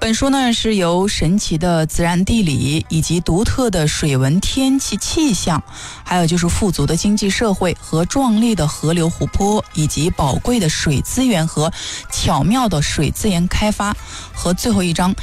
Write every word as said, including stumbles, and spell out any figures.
本书呢是由神奇的自然地理以及独特的水文天气气象，还有就是富足的经济社会和壮丽的河流湖泊，以及宝贵的水资源和巧妙的水资源开发，和最后一章